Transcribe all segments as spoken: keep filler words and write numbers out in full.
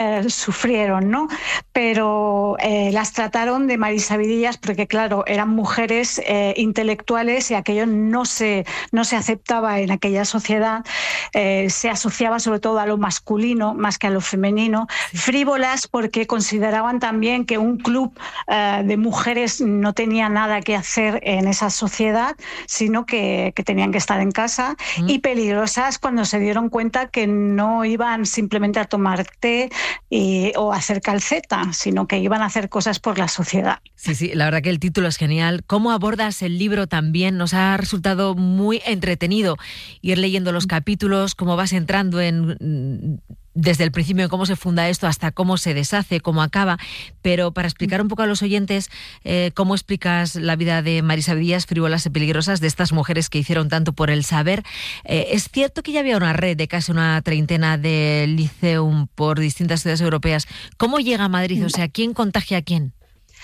eh, sufrieron, ¿no? Pero eh, las trataron de marisavidillas porque, claro, eran mujeres eh, intelectuales y aquello no se, no se aceptaba en aquella sociedad. Eh, se asociaba sobre todo a lo masculino más que a lo femenino. Sí. Frívolas porque consideraban también que un club eh, de mujeres no tenía nada que hacer en esa sociedad, sino que, que tenían que estar en casa. Mm. Y peligrosas cuando se dieron cuenta que no iban simplemente a tomar té y, o a hacer calceta, sino que iban a hacer cosas por la sociedad. Sí, sí, la verdad que el título es genial. ¿Cómo abordas el libro también? Nos ha resultado muy entretenido ir leyendo los capítulos, cómo vas entrando en... desde el principio en cómo se funda esto hasta cómo se deshace, cómo acaba, pero para explicar un poco a los oyentes eh, cómo explicas la vida de marisavidillas, frívolas y peligrosas, de estas mujeres que hicieron tanto por el saber. Eh, es cierto que ya había una red de casi una treintena de liceum por distintas ciudades europeas. ¿Cómo llega a Madrid? O sea, ¿quién contagia a quién?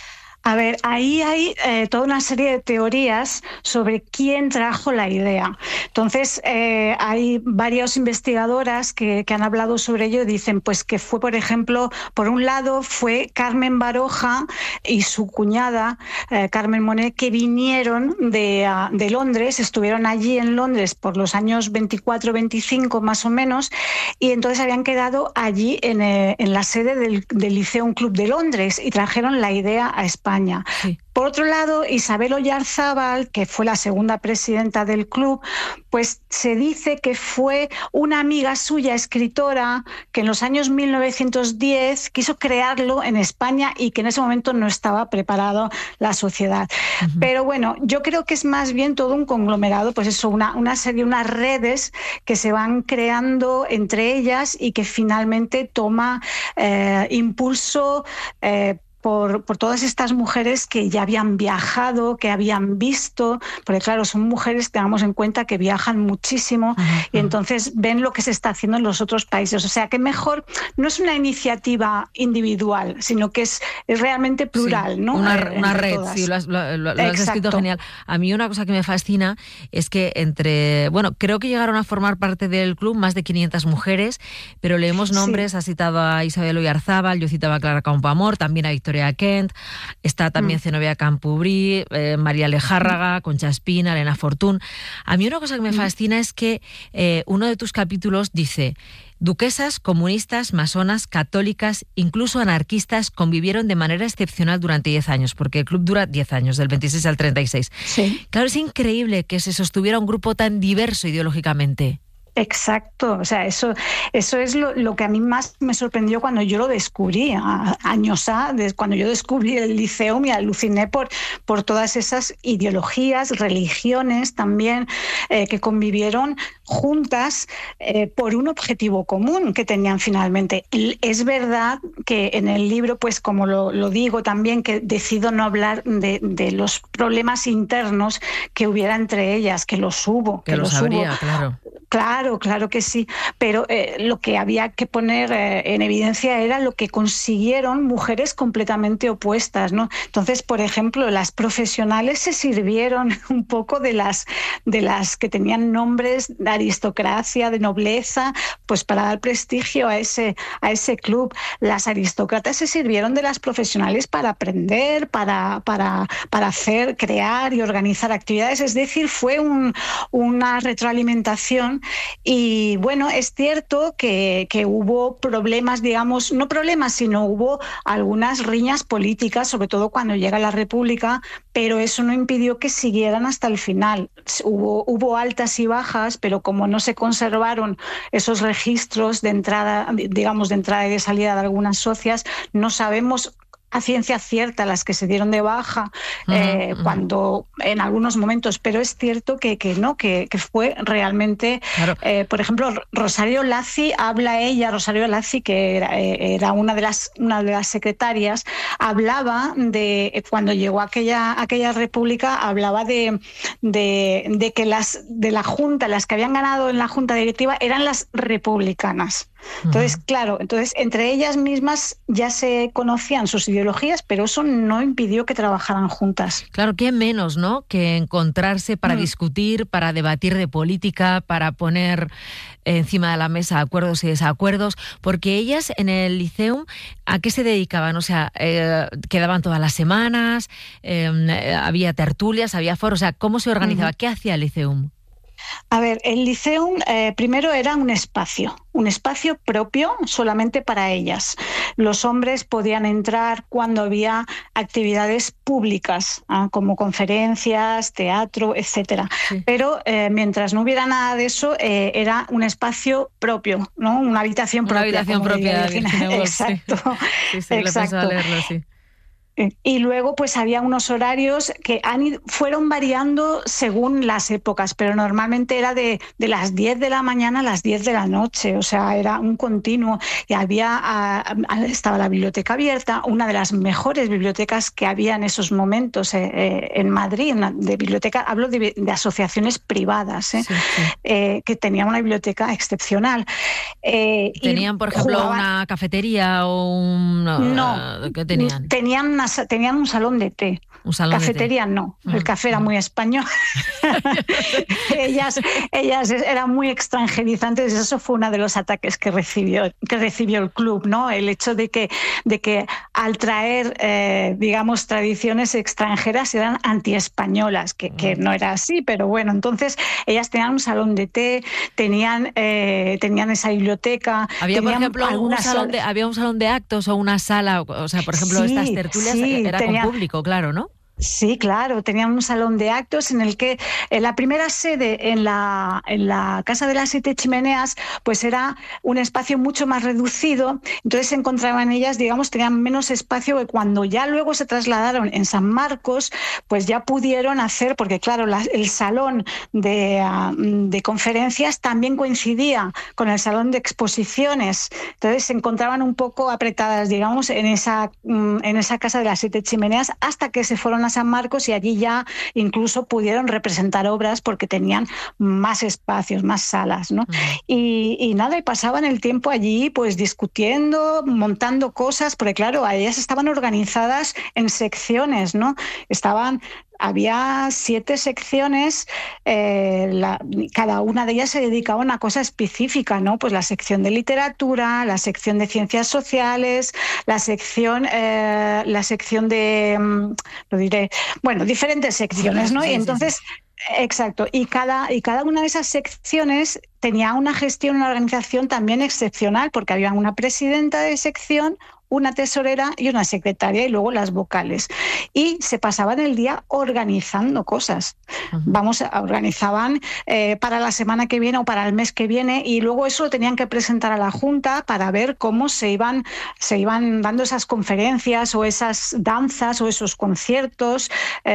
A ver, ahí hay eh, toda una serie de teorías sobre quién trajo la idea. Entonces, eh, hay varias investigadoras que, que han hablado sobre ello y dicen pues, que fue, por ejemplo, por un lado fue Carmen Baroja y su cuñada, eh, Carmen Monet, que vinieron de, uh, de Londres, estuvieron allí en Londres por los años veinticuatro veinticinco más o menos, y entonces habían quedado allí en, eh, en la sede del, del Lyceum Club de Londres y trajeron la idea a España. Sí. Por otro lado, Isabel Oyarzábal, que fue la segunda presidenta del club, pues se dice que fue una amiga suya, escritora, que en los años mil novecientos diez quiso crearlo en España y que en ese momento no estaba preparada la sociedad. Uh-huh. Pero bueno, yo creo que es más bien todo un conglomerado, pues eso, una, una serie, unas redes que se van creando entre ellas y que finalmente toma eh, impulso eh, Por, por todas estas mujeres que ya habían viajado, que habían visto, porque claro, son mujeres, tengamos en cuenta que viajan muchísimo uh-huh. y entonces ven lo que se está haciendo en los otros países. O sea que mejor, no es una iniciativa individual, sino que es, es realmente plural, sí, ¿no? Una, eh, una red, todas. Sí, lo has, lo, lo has escrito genial. A mí una cosa que me fascina es que entre, bueno, creo que llegaron a formar parte del club más de quinientas mujeres, pero leemos nombres, sí. Has citado a Isabel Oyarzábal, yo citaba a Clara Campoamor, también a Victoria Kent, está también mm. Zenobia Campubrí, eh, María Lejárraga, mm. Concha Espina, Elena Fortún. A mí una cosa que me mm. fascina es que eh, uno de tus capítulos dice: duquesas, comunistas, masonas, católicas, incluso anarquistas convivieron de manera excepcional durante diez años, porque el club dura diez años, del veintiséis al treinta y seis. Sí. Claro, es increíble que se sostuviera un grupo tan diverso ideológicamente. Exacto, o sea, eso, eso es lo, lo que a mí más me sorprendió cuando yo lo descubrí, a, años a, de, cuando yo descubrí el Lyceum y aluciné por, por todas esas ideologías, religiones también, eh, que convivieron juntas eh, por un objetivo común que tenían finalmente. Es verdad que en el libro, pues como lo, lo digo también, que decido no hablar de, de los problemas internos que hubiera entre ellas, que los hubo. Que, que los habría, hubo. Claro. Claro, claro que sí, pero eh, lo que había que poner eh, en evidencia era lo que consiguieron mujeres completamente opuestas, ¿no? Entonces, por ejemplo, las profesionales se sirvieron un poco de las, de las que tenían nombres de aristocracia, de nobleza, pues para dar prestigio a ese, a ese club. Las aristócratas se sirvieron de las profesionales para aprender, para, para, para hacer, crear y organizar actividades, es decir, fue un, una retroalimentación. Y bueno, es cierto que, que hubo problemas, digamos, no problemas, sino hubo algunas riñas políticas, sobre todo cuando llega la República, pero eso no impidió que siguieran hasta el final. Hubo, hubo altas y bajas, pero como no se conservaron esos registros de entrada, digamos, de entrada y de salida de algunas socias, no sabemos a ciencia cierta las que se dieron de baja eh, uh-huh, uh-huh. cuando en algunos momentos, pero es cierto que, que no, que, que fue realmente, claro. eh, por ejemplo, Rosario Lazzi, habla ella, Rosario Lazzi, que era, era una de las una de las secretarias, hablaba de, cuando llegó aquella, aquella república, hablaba de, de, de que las de la junta, las que habían ganado en la junta directiva eran las republicanas. Entonces, uh-huh. claro, entonces entre ellas mismas ya se conocían sus ideologías ideologías, pero eso no impidió que trabajaran juntas. Claro, qué menos, ¿no?, que encontrarse para mm. discutir, para debatir de política, para poner encima de la mesa acuerdos y desacuerdos, porque ellas en el Liceum, ¿a qué se dedicaban? O sea, eh, quedaban todas las semanas, eh, había tertulias, había foros, o sea, ¿cómo se organizaba? Uh-huh. ¿Qué hacía el Liceum? A ver, el Liceum eh, primero era un espacio, un espacio propio solamente para ellas. Los hombres podían entrar cuando había actividades públicas, ¿eh? como conferencias, teatro, etcétera. Sí. Pero eh, mientras no hubiera nada de eso, eh, era un espacio propio, ¿no? Una habitación una propia. Una habitación propia. Virginia. Exacto. Sí, sí, sí, exacto. Lo leerlo, sí. Y luego pues había unos horarios que han ido, fueron variando según las épocas, pero normalmente era de, de las diez de la mañana a las diez de la noche, o sea, era un continuo. Y había, a, a, estaba la biblioteca abierta, una de las mejores bibliotecas que había en esos momentos eh, eh, en Madrid, de biblioteca, hablo de, de asociaciones privadas, eh, sí, sí. Eh, que tenían una biblioteca excepcional. Eh, ¿Tenían, por ejemplo, jugaban... una cafetería o un...? No, ¿qué tenían? Tenían una tenían un salón de té. Un salón Cafetería de té. no, el café era muy español. ellas, ellas eran muy extranjerizantes, eso fue uno de los ataques que recibió, que recibió el club, ¿no? El hecho de que, de que al traer, eh, digamos, tradiciones extranjeras eran antiespañolas, que, que no era así, pero bueno, entonces ellas tenían un salón de té, tenían, eh, tenían esa biblioteca. Había, por ejemplo, un salón de, sal... había un salón de actos o una sala, o sea, por ejemplo, sí, estas tertulias sí, era tenía... con público, claro, ¿no? Sí, claro, tenían un salón de actos en el que en la primera sede en la, en la Casa de las Siete Chimeneas pues era un espacio mucho más reducido, entonces se encontraban ellas, digamos, tenían menos espacio, que cuando ya luego se trasladaron en San Marcos pues ya pudieron hacer, porque claro, la, el salón de, uh, de conferencias también coincidía con el salón de exposiciones, entonces se encontraban un poco apretadas, digamos, en esa, um, en esa Casa de las Siete Chimeneas hasta que se fueron a San Marcos y allí ya incluso pudieron representar obras porque tenían más espacios, más salas, ¿no? Uh-huh. Y, y nada, y pasaban el tiempo allí pues discutiendo, montando cosas, porque claro, ellas estaban organizadas en secciones, ¿no? Estaban... Había siete secciones, eh, la, cada una de ellas se dedicaba a una cosa específica, ¿no? Pues la sección de literatura, la sección de ciencias sociales, la sección, eh, la sección de, lo diré, bueno, diferentes secciones, ¿no? Sí, sí, y entonces, sí, sí. exacto, y cada, y cada una de esas secciones tenía una gestión, una organización también excepcional, porque había una presidenta de sección, una tesorera y una secretaria y luego las vocales. Y se pasaban el día organizando cosas. Uh-huh. Vamos, organizaban eh, para la semana que viene o para el mes que viene y luego eso lo tenían que presentar a la Junta para ver cómo se iban, se iban dando esas conferencias o esas danzas o esos conciertos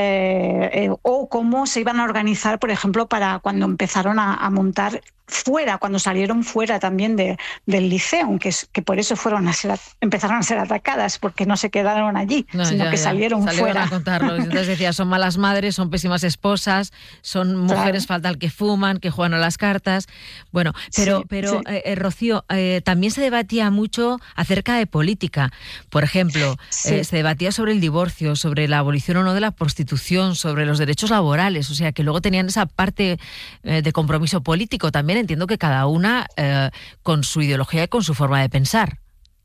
eh, eh, o cómo se iban a organizar, por ejemplo, para cuando empezaron a, a montar fuera, cuando salieron fuera también de, del liceo, que, es, que por eso fueron a ser, empezaron a ser atacadas, porque no se quedaron allí, no, sino ya, que ya. salieron, salieron fuera. a contarlo. Entonces decía, son malas madres, son pésimas esposas, son mujeres claro. fatal que fuman, que juegan a las cartas. Bueno, pero, sí, pero sí. Eh, Rocío, eh, también se debatía mucho acerca de política. Por ejemplo, sí. eh, se debatía sobre el divorcio, sobre la abolición o no de la prostitución, sobre los derechos laborales, o sea, que luego tenían esa parte eh, de compromiso político también. Entiendo que cada una eh, con su ideología y con su forma de pensar.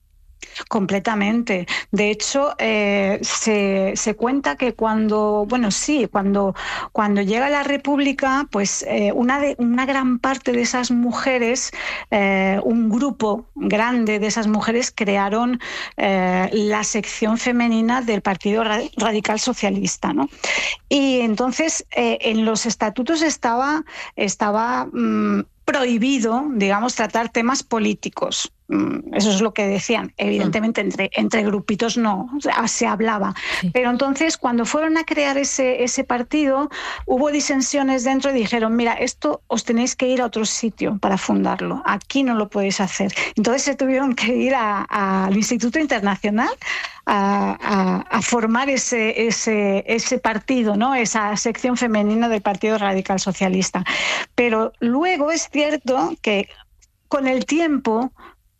Completamente. De hecho, eh, se, se cuenta que cuando, bueno, sí, cuando, cuando llega la República, pues eh, una, de, una gran parte de esas mujeres, eh, un grupo grande de esas mujeres crearon eh, la sección femenina del Partido Radical Socialista, ¿no? Y entonces eh, en los estatutos estaba, estaba mmm, prohibido, digamos, tratar temas políticos. Eso es lo que decían. Evidentemente, entre, entre grupitos no, o sea, se hablaba. Sí. Pero entonces, cuando fueron a crear ese, ese partido, hubo disensiones dentro y dijeron, mira, esto os tenéis que ir a otro sitio para fundarlo. Aquí no lo podéis hacer. Entonces se tuvieron que ir al Instituto Internacional a, a, a formar ese, ese, ese partido, ¿no? Esa sección femenina del Partido Radical Socialista. Pero luego es cierto que con el tiempo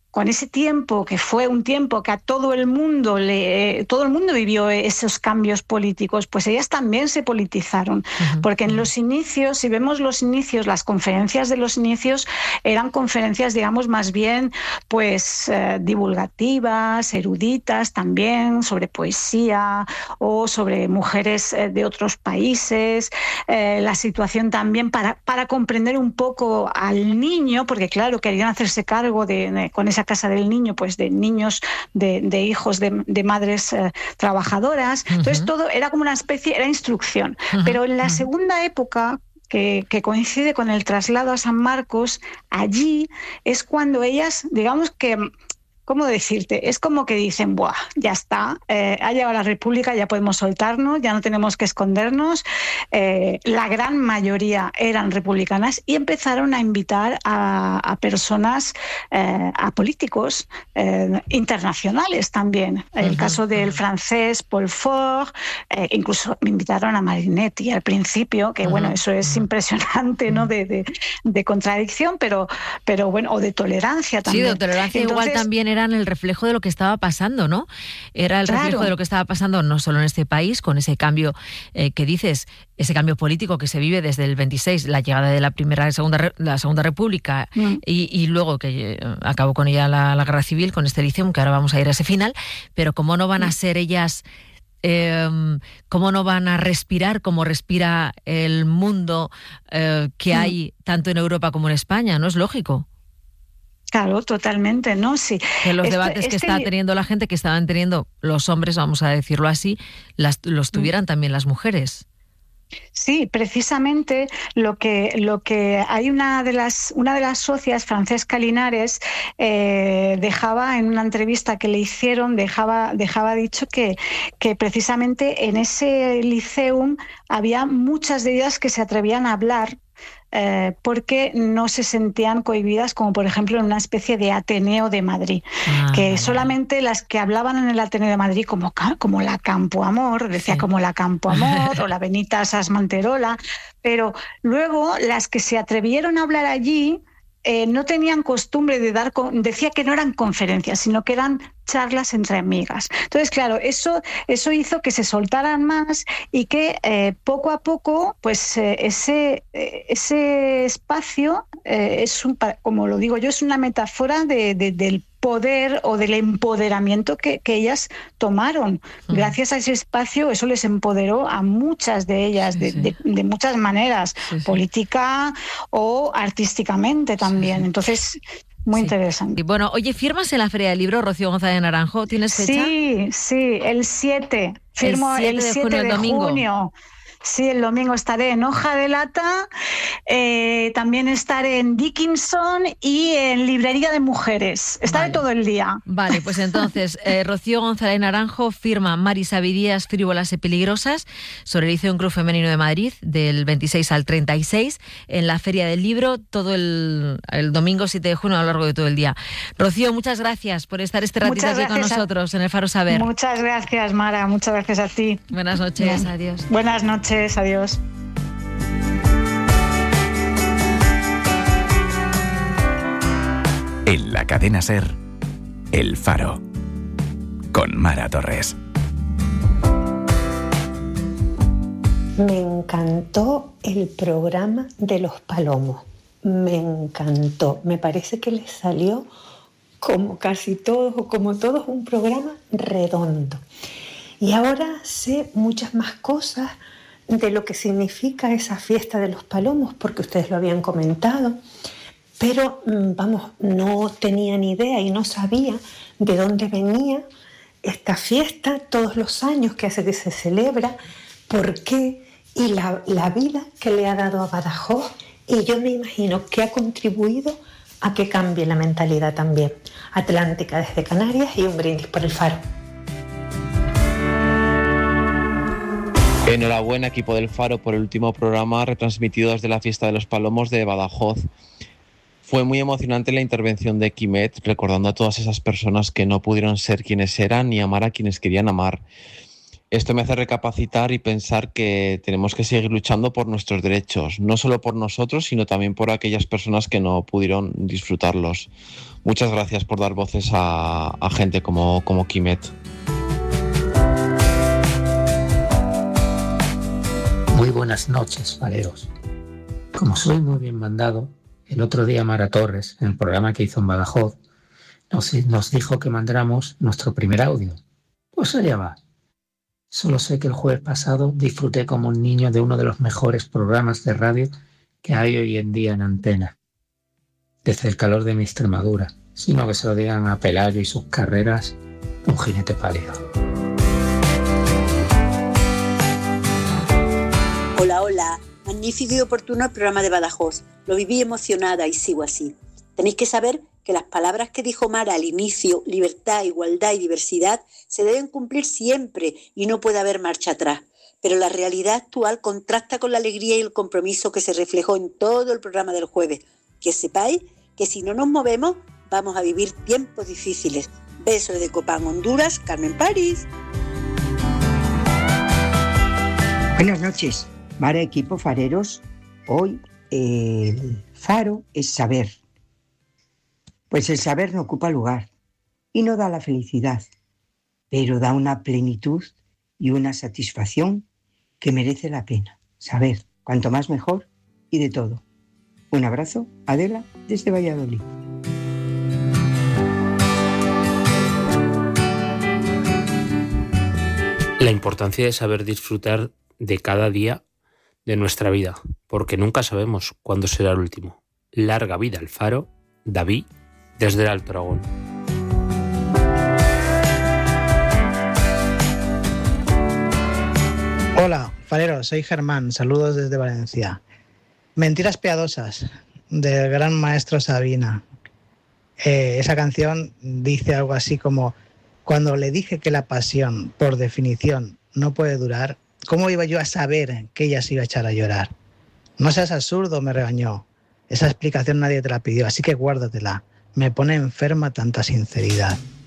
con ese tiempo, que fue un tiempo que a todo el mundo le, todo el mundo vivió esos cambios políticos, pues ellas también se politizaron, uh-huh. porque en los inicios, si vemos los inicios, las conferencias de los inicios eran conferencias, digamos, más bien pues eh, divulgativas, eruditas también, sobre poesía o sobre mujeres eh, de otros países, eh, la situación también para, para comprender un poco al niño, porque claro, querían hacerse cargo de, de con esa casa del niño, pues de niños, de, de hijos de, de madres eh, trabajadoras. Uh-huh. Entonces todo era como una especie, era instrucción. Uh-huh. Pero en la uh-huh. segunda época, que, que coincide con el traslado a San Marcos, allí es cuando ellas, digamos que, ¿cómo decirte? Es como que dicen, ¡buah! Ya está, eh, ha llegado la República, ya podemos soltarnos, ya no tenemos que escondernos. Eh, la gran mayoría eran republicanas y empezaron a invitar a, a personas, eh, a políticos eh, internacionales también. El uh-huh. caso del francés Paul Faure, eh, incluso me invitaron a Marinetti al principio, que uh-huh. bueno, eso es uh-huh. impresionante, ¿no? De, de, de contradicción, pero, pero bueno, o de tolerancia también. Sí, de tolerancia. Entonces, igual también era eran el reflejo de lo que estaba pasando, ¿no? Era el reflejo claro. de lo que estaba pasando no solo en este país, con ese cambio eh, que dices, ese cambio político que se vive desde el veintiséis, la llegada de la primera y segunda, la segunda república mm. y, y luego que eh, acabó con ella la, la guerra civil, con este Elysium, que ahora vamos a ir a ese final, pero cómo no van mm. a ser ellas... Eh, cómo no van a respirar como respira el mundo eh, que mm. hay tanto en Europa como en España, ¿no? Es lógico. Claro, totalmente, ¿no? Sí. Que los este, debates que este... está teniendo la gente, que estaban teniendo los hombres, vamos a decirlo así, las, los tuvieran mm. también las mujeres. Sí, precisamente lo que lo que hay una de las una de las socias, Francesca Linares, eh, dejaba en una entrevista que le hicieron, dejaba dejaba dicho que que precisamente en ese Lyceum había muchas de ellas que se atrevían a hablar. Eh, porque no se sentían cohibidas, como por ejemplo en una especie de Ateneo de Madrid, ah, que vale. solamente las que hablaban en el Ateneo de Madrid, como, como la Campo Amor, decía sí. como la Campo Amor, o la Benita Sas Manterola, pero luego las que se atrevieron a hablar allí eh, no tenían costumbre de dar, decía que no eran conferencias, sino que eran charlas entre amigas. Entonces, claro, eso, eso hizo que se soltaran más y que eh, poco a poco, pues eh, ese, eh, ese espacio, eh, es un, como lo digo yo, es una metáfora de, de, del poder o del empoderamiento que, que ellas tomaron. Uh-huh. Gracias a ese espacio, eso les empoderó a muchas de ellas, sí, de, sí. De, de muchas maneras, sí, sí. política o artísticamente también. Sí, sí. Entonces, muy sí. interesante. Y bueno, oye, ¿firmas en la Feria del Libro, Rocío González Naranjo? ¿Tienes fecha? Sí, sí, el siete. Firmo el siete de junio. Sí, el domingo estaré en Hoja de Lata, eh, también estaré en Dickinson y en Librería de Mujeres. Estaré vale. todo el día. Vale, pues entonces, eh, Rocío González Naranjo firma Maris Avidías, Frívolas y Peligrosas, sobre el Liceo Club Femenino de Madrid, del veintiséis al treinta y seis, en la Feria del Libro, todo el, el domingo siete de junio a lo largo de todo el día. Rocío, muchas gracias por estar este ratito aquí con nosotros a... en el Faro Saber. Muchas gracias, Mara, muchas gracias a ti. Buenas noches, Bien. adiós. Buenas noches. Adiós. En la cadena SER, El Faro, con Mara Torres. Me encantó el programa de los Palomos. Me encantó. Me parece que les salió, como casi todos o como todos, un programa redondo. Y ahora sé muchas más cosas de lo que significa esa fiesta de los Palomos, porque ustedes lo habían comentado, pero vamos, no tenía ni idea y no sabía de dónde venía esta fiesta todos los años que hace que se celebra, por qué y la, la vida que le ha dado a Badajoz, y yo me imagino que ha contribuido a que cambie la mentalidad también. Atlántica desde Canarias y un brindis por el Faro. Enhorabuena, equipo del Faro, por el último programa retransmitido desde la Fiesta de los Palomos de Badajoz. Fue muy emocionante la intervención de Quimet, recordando a todas esas personas que no pudieron ser quienes eran ni amar a quienes querían amar. Esto me hace recapacitar y pensar que tenemos que seguir luchando por nuestros derechos, no solo por nosotros, sino también por aquellas personas que no pudieron disfrutarlos. Muchas gracias por dar voces a, a gente como, como Quimet. Muy buenas noches, fareros. Como soy muy bien mandado, el otro día Mara Torres, en el programa que hizo en Badajoz, nos, nos dijo que mandáramos nuestro primer audio. Pues allá va. Solo sé que el jueves pasado disfruté como un niño de uno de los mejores programas de radio que hay hoy en día en antena. Desde el calor de mi Extremadura, sino que se lo digan a Pelayo y sus carreras, un jinete pálido. Hola, hola. Magnífico y oportuno el programa de Badajoz. Lo viví emocionada y sigo así. Tenéis que saber que las palabras que dijo Mara al inicio, libertad, igualdad y diversidad, se deben cumplir siempre y no puede haber marcha atrás. Pero la realidad actual contrasta con la alegría y el compromiso que se reflejó en todo el programa del jueves. Que sepáis que si no nos movemos, vamos a vivir tiempos difíciles. Beso de Copán, Honduras, Carmen París. Buenas noches, Mara, equipo fareros. Hoy el faro es saber. Pues el saber no ocupa lugar y no da la felicidad, pero da una plenitud y una satisfacción que merece la pena. Saber, cuanto más mejor y de todo. Un abrazo, Adela, desde Valladolid. La importancia de saber disfrutar de cada día de nuestra vida, porque nunca sabemos cuándo será el último. Larga vida al faro, David, desde el Alto Aragón. Hola, fareros, soy Germán, saludos desde Valencia. Mentiras piadosas, del gran maestro Sabina. Eh, esa canción dice algo así como: cuando le dije que la pasión, por definición, no puede durar, ¿cómo iba yo a saber que ella se iba a echar a llorar? No seas absurdo, me regañó. Esa explicación nadie te la pidió, así que guárdatela. Me pone enferma tanta sinceridad.